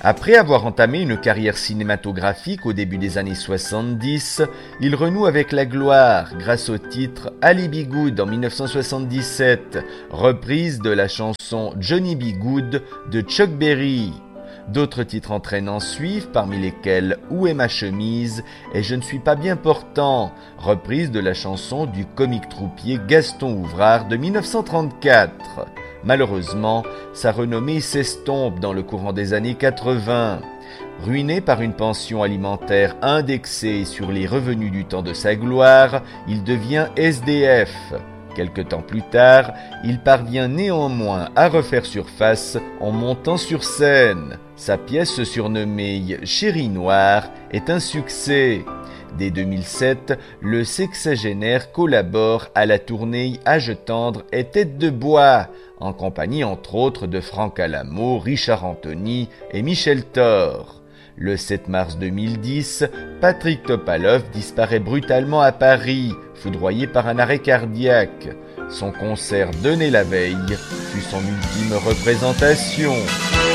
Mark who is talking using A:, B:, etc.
A: Après avoir entamé une carrière cinématographique au début des années 70, il renoue avec la gloire grâce au titre Ali B. Good en 1977, reprise de la chanson Johnny B. Good de Chuck Berry. D'autres titres entraînants suivent, parmi lesquels Où est ma chemise et Je ne suis pas bien portant, reprise de la chanson du comique troupier Gaston Ouvrard de 1934. Malheureusement, sa renommée s'estompe dans le courant des années 80. Ruiné par une pension alimentaire indexée sur les revenus du temps de sa gloire, il devient SDF. Quelque temps plus tard, il parvient néanmoins à refaire surface en montant sur scène. Sa pièce surnommée Chérie Noire est un succès. Dès 2007, le sexagénaire collabore à la tournée Âge tendre et tête de bois, en compagnie entre autres de Franck Alamo, Richard Anthony et Michel Thor. Le 7 mars 2010, Patrick Topalov disparaît brutalement à Paris, foudroyé par un arrêt cardiaque. Son concert donné la veille fut son ultime représentation.